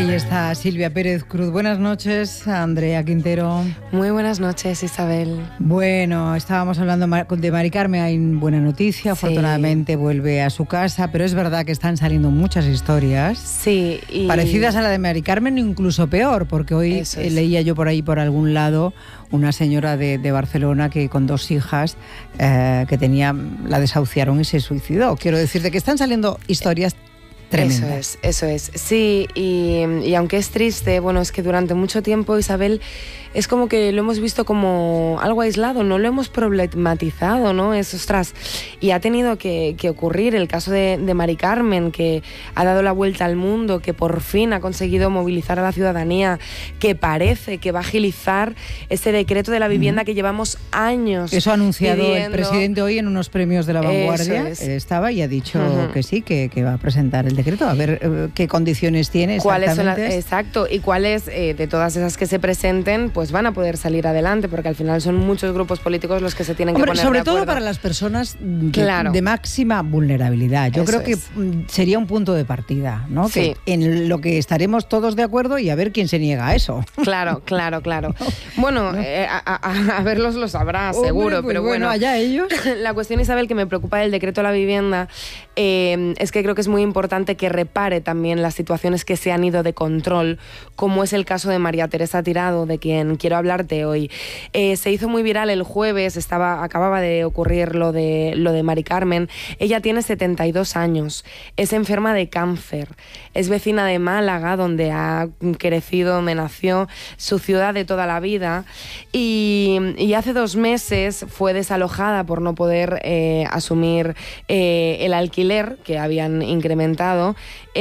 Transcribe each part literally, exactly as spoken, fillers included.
Ahí está Silvia Pérez Cruz. Buenas noches, Andrea Quintero. Muy buenas noches, Isabel. Bueno, estábamos hablando de Mari Carmen, hay buena noticia, sí. Afortunadamente vuelve a su casa, pero es verdad que están saliendo muchas historias sí, y... parecidas a la de Mari Carmen, incluso peor, porque hoy es. leía yo por ahí, por algún lado, una señora de, de Barcelona que con dos hijas eh, que tenía, la desahuciaron y se suicidó. Quiero decirte que están saliendo historias tremenda. Eso es, eso es. Sí, y, y aunque es triste, bueno, es que durante mucho tiempo, Isabel, es como que lo hemos visto como algo aislado, no lo hemos problematizado, ¿no? Es, ostras, y ha tenido que, que ocurrir el caso de, de Mari Carmen, que ha dado la vuelta al mundo, que por fin ha conseguido movilizar a la ciudadanía, que parece que va a agilizar ese decreto de la vivienda mm. que llevamos años. Eso ha anunciado pidiendo. El presidente hoy en unos premios de La Vanguardia. Es. Estaba y ha dicho uh-huh. que sí, que, que va a presentar el decreto, a ver eh, qué condiciones tiene exactamente. ¿Cuáles son las, exacto, y cuáles eh, de todas esas que se presenten, pues van a poder salir adelante, porque al final son muchos grupos políticos los que se tienen Hombre, que poner sobre de acuerdo. todo para las personas de, claro. de máxima vulnerabilidad. Yo Eso creo que es. sería un punto de partida, ¿no? Sí. Que en lo que estaremos todos de acuerdo y a ver quién se niega a eso. Claro, claro, claro. No. Bueno, No. Eh, a, a, a verlos lo sabrá, Hombre, seguro, pues pero bueno, bueno, allá ellos. La cuestión, Isabel, que me preocupa del decreto de la vivienda eh, es que creo que es muy importante que repare también las situaciones que se han ido de control, como es el caso de María Teresa Tirado, de quien quiero hablarte hoy. Eh, se hizo muy viral el jueves, estaba, acababa de ocurrir lo de, lo de Mari Carmen. Ella tiene setenta y dos años, es enferma de cáncer, es vecina de Málaga, donde ha crecido, donde nació, su ciudad de toda la vida, y, y hace dos meses fue desalojada por no poder eh, asumir eh, el alquiler que habían incrementado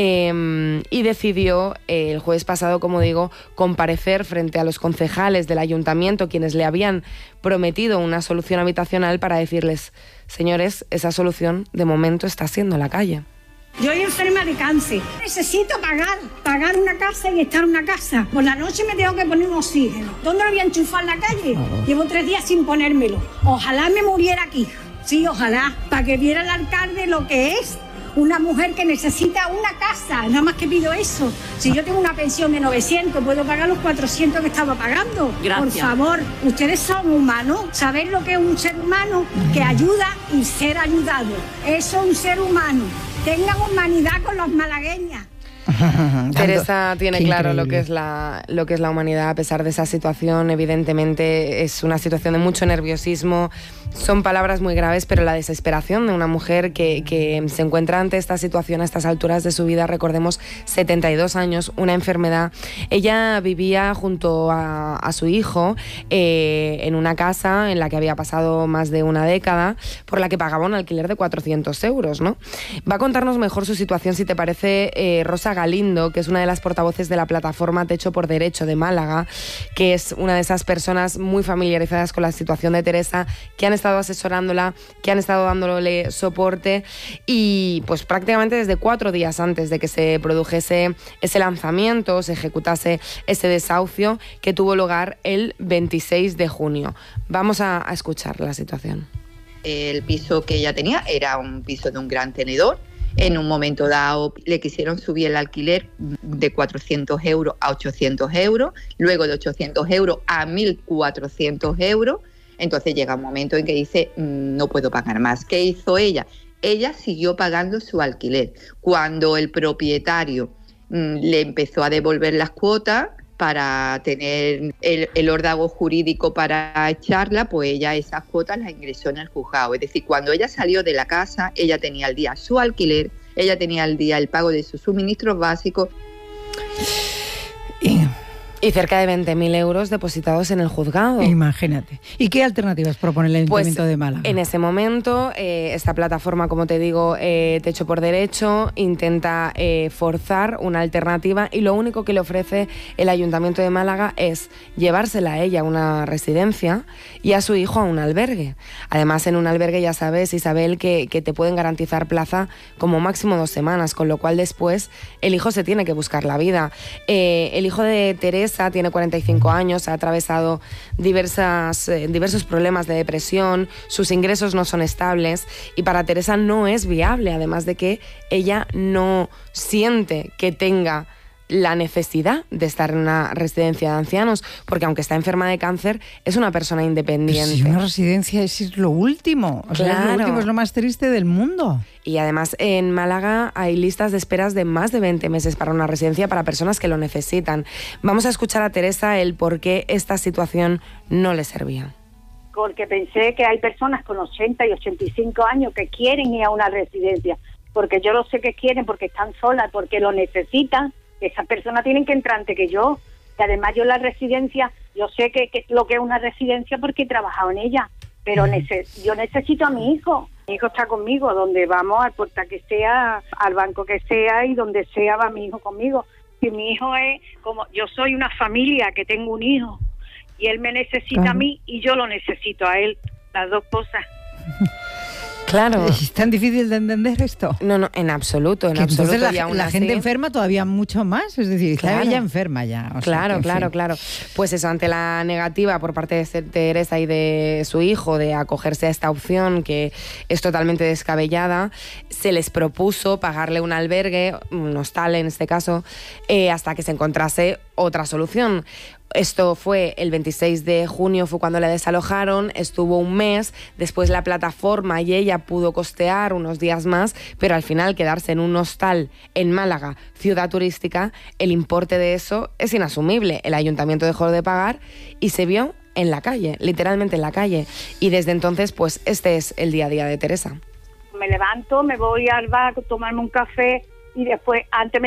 eh, y decidió eh, el jueves pasado, como digo, comparecer frente a los concejales del ayuntamiento, quienes le habían prometido una solución habitacional, para decirles: señores, esa solución de momento está siendo la calle. Yo soy enferma de cáncer. Necesito pagar, pagar una casa y estar en una casa. Por la noche me tengo que poner un oxígeno. ¿Dónde lo voy a enchufar en la calle? Uh-huh. Llevo tres días sin ponérmelo. Ojalá me muriera aquí. Sí, ojalá. Para que viera el alcalde lo que es una mujer que necesita una casa. Nada más que pido eso. Si yo tengo una pensión de novecientos, puedo pagar los cuatrocientos que estaba pagando. Gracias. Por favor, ustedes son humanos. ¿Sabéis lo que es un ser humano? Que ayuda y ser ayudado. Eso es un ser humano. Tengan humanidad con los malagueños. Teresa tiene Qué claro increíble. lo que es la lo que es la humanidad a pesar de esa situación. Evidentemente es una situación de mucho nerviosismo, son palabras muy graves, pero la desesperación de una mujer que, que se encuentra ante esta situación a estas alturas de su vida. Recordemos, setenta y dos años, una enfermedad. Ella vivía junto a, a su hijo eh, en una casa en la que había pasado más de una década, por la que pagaba un alquiler de cuatrocientos euros, ¿no? Va a contarnos mejor su situación, si te parece, eh, Rosa Galindo, que es una de las portavoces de la plataforma Techo por Derecho de Málaga, que es una de esas personas muy familiarizadas con la situación de Teresa, que han estado asesorándola, que han estado dándole soporte, y pues prácticamente desde cuatro días antes de que se produjese ese lanzamiento, se ejecutase ese desahucio que tuvo lugar el veintiséis de junio. Vamos a, a escuchar la situación. El piso que ella tenía era un piso de un gran tenedor. En un momento dado le quisieron subir el alquiler de cuatrocientos euros a ochocientos euros, luego de ochocientos euros a mil cuatrocientos euros. Entonces llega un momento en que dice, no puedo pagar más. ¿Qué hizo ella? Ella siguió pagando su alquiler. Cuando el propietario mmm, le empezó a devolver las cuotas para tener el, el órdago jurídico para echarla, pues ella esas cuotas las ingresó en el juzgado. Es decir, cuando ella salió de la casa, ella tenía al día su alquiler, ella tenía al día el pago de sus suministros básicos. Y... Y cerca de veinte mil euros depositados en el juzgado. Imagínate. ¿Y qué alternativas propone el Ayuntamiento pues, de Málaga? En ese momento, eh, esta plataforma, como te digo, eh, Techo por Derecho, intenta eh, forzar una alternativa, y lo único que le ofrece el Ayuntamiento de Málaga es llevársela a ella a una residencia y a su hijo a un albergue. Además, en un albergue, ya sabes, Isabel, que, que te pueden garantizar plaza como máximo dos semanas, con lo cual después el hijo se tiene que buscar la vida. Eh, el hijo de Teresa tiene cuarenta y cinco años, ha atravesado diversas, eh, diversos problemas de depresión, sus ingresos no son estables y para Teresa no es viable, además de que ella no siente que tenga la necesidad de estar en una residencia de ancianos, porque aunque está enferma de cáncer, es una persona independiente. Si una residencia es lo último, o sea, claro. Es lo último, es lo más triste del mundo. Y además en Málaga hay listas de esperas de más de veinte meses para una residencia para personas que lo necesitan. Vamos a escuchar a Teresa el por qué esta situación no le servía. Porque pensé que hay personas con ochenta y ochenta y cinco años que quieren ir a una residencia, porque yo lo sé que quieren, porque están solas, porque lo necesitan. Esas personas tienen que entrar antes que yo. Y además yo en la residencia, yo sé que, que lo que es una residencia porque he trabajado en ella, pero neces- yo necesito a mi hijo. Mi hijo está conmigo, donde vamos, al puerta que sea, al banco que sea y donde sea va mi hijo conmigo. Y mi hijo es como, yo soy una familia que tengo un hijo y él me necesita claro. a mí y yo lo necesito a él, las dos cosas. Claro. ¿Es tan difícil de entender esto? No, no, en absoluto, en absoluto. Entonces la, la así... gente enferma todavía mucho más, es decir, claro. está ella enferma ya. O claro, sea, claro, fin. claro. Pues eso, ante la negativa por parte de Teresa y de su hijo de acogerse a esta opción, que es totalmente descabellada, se les propuso pagarle un albergue, un hostal en este caso, eh, hasta que se encontrase otra solución. Esto fue el veintiséis de junio, fue cuando la desalojaron, estuvo un mes, después la plataforma y ella pudo costear unos días más, pero al final quedarse en un hostal en Málaga, ciudad turística, el importe de eso es inasumible. El ayuntamiento dejó de pagar y se vio en la calle, literalmente en la calle. Y desde entonces, pues este es el día a día de Teresa. Me levanto, me voy al bar a tomarme un café y después, antes me